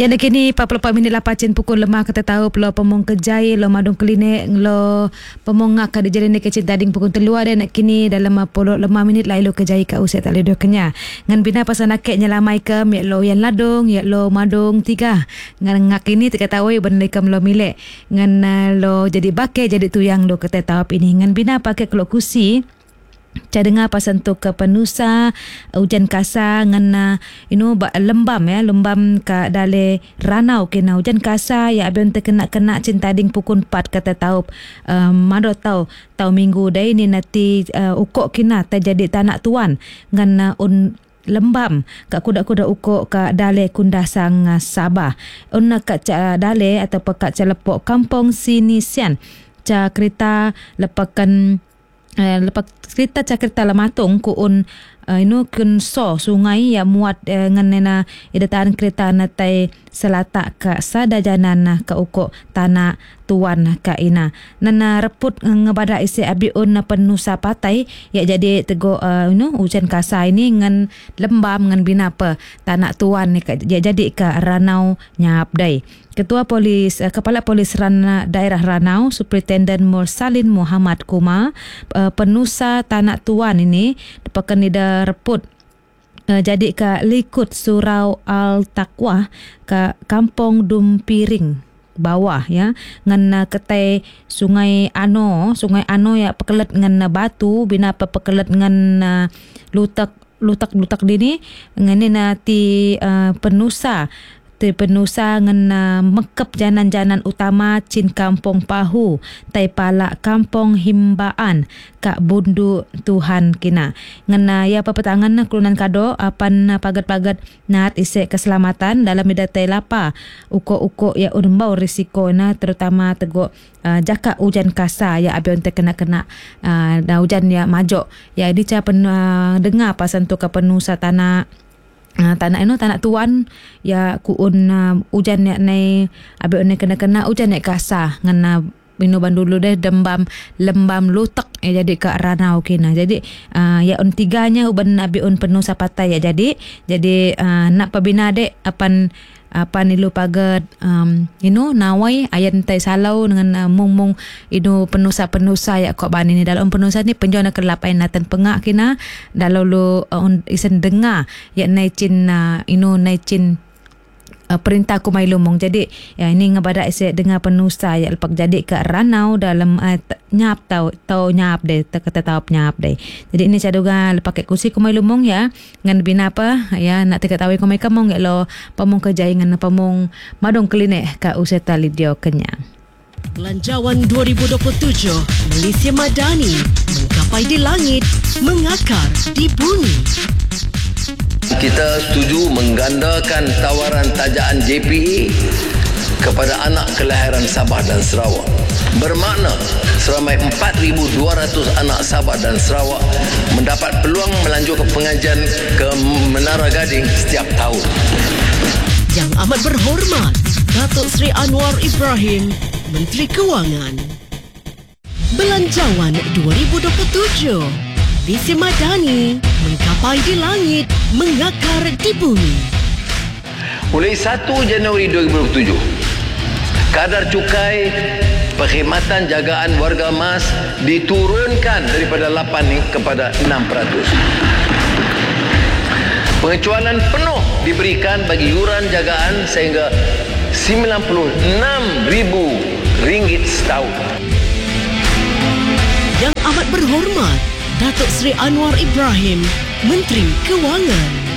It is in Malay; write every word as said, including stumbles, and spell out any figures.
Yang kini empat puluh empat minit lapacin pukul lemah kata tahu pelo pemong kejai lo madung klinik lo pemong ngak kada jadi nak kecil tading pukul telua dan nak kini dalam puluh lemah minit lai lo kejai ka usia tak ledo kenya ngan bina pasal nakek nyelamai ke mek lo yang ladung ya lo madung tiga ngan ngak kini tak tahu ben lekam lo milik ngan lo jadi bakai jadi tuyang lo kata tahu ini ngan bina pakai kelo kusi. Saya dengar pasal untuk ke penusa hujan kasar ngana inu lembam ya lembam ka dale ranau kena hujan kasar ya abang terkena kena cinta ding pukul empat kata tahu um, mado tahu tahu minggu dah ini nanti uh, ukok kena terjadi tanak tuan ngana un lembam ka kuda-kuda ukok ka dale kundasang uh, Sabah unna ka ca dale atau ka ca lepok kampung Sinisian ca kereta lepakan Uh, lepas cerita cerita lamatung ku un uh, inu kun so sungai ya muat uh, nganena idatan kereta natai selatak ka sadajanan ka uko tanah tuan ka ina nana reput ngebada isi abi un penusa patai ya jadi tego uh, inu hujan kasar ini ngan lembam ngan bina apa tanah tuan ni ka ya jadi ka ranau nyap dai. Ketua Polis uh, Kepala Polis Rana, Daerah Ranau Superintendent Mursalin Muhammad Kumar uh, penusa Tanah Tuan ini depakan nida reput uh, jadi ke likut Surau Al-Taqwa ke Kampung Dumpiring bawah ya ngan uh, ketai Sungai Ano Sungai Ano ya pekelet ngan uh, batu bina pekelet ngan uh, lutak lutak-lutak dini ngan nanti uh, penusa penusa ngan uh, mekep janan-janan utama cin kampung Pahu tai palak kampung Himbaan kak bundu Tuhan kina ngan uh, ya pepetangan kelunan kado apan uh, pagat-pagat nat isek keselamatan dalam midatai lapa uko-uko ya unbau risiko na terutama tego uh, jaka hujan kasar ya abion terkena-kena uh, da hujan ya majok ya dica pen uh, dengar pasal tu ke penusa tanah Uh, tanah ino tanah tuan ya kuun uh, hujan yak nai abe ne kena-kena hujan yak kasar ngana ino bandulu deh dembam lembam lutak ya jadi ke ranau kena jadi uh, ya un tiganya uban abe un penuh sapatai ya jadi jadi uh, nak pabina dek apan apa ni lu pagat um, ino nawai ayan tai salau dengan uh, mung-mung ino penusa-penusa ya kok bani ni dalam penusa ni penjona kelapai natan pengak kina dalau lu uh, isen dengar ya nai cin uh, ino nai cin Uh, perintah ku mai lumong jadi ya ini ngebada isi dengar penusa ya lepak jadi ke ranau dalam uh, t- nyap tau tau nyap deh kata tau nyap deh jadi ini saya duga lepak kursi ku mai lumong ya ngan bina apa ya nak teka tahu ku mai kamong ya lo pamong kejai ngan pamong madong klinik ka useta lidio kenyang. Belanjawan dua ribu dua puluh tujuh Malaysia Madani menggapai di langit mengakar di bumi. Kita setuju menggandakan tawaran tajaan J P A kepada anak kelahiran Sabah dan Sarawak. Bermakna seramai empat ribu dua ratus anak Sabah dan Sarawak mendapat peluang melanjutkan pengajian ke Menara Gading setiap tahun. Yang amat berhormat Datuk Seri Anwar Ibrahim, Menteri Kewangan. Belanjawan dua ribu dua puluh tujuh Malaysia Madani menggapai di langit, mengakar di bumi. Mulai satu Januari dua ribu dua puluh tujuh, kadar cukai perkhidmatan jagaan warga mas diturunkan daripada lapan kepada enam peratus. Pengecualian penuh diberikan bagi yuran jagaan sehingga sembilan puluh enam ribu ringgit setahun. Yang amat berhormat Datuk Seri Anwar Ibrahim, Menteri Kewangan.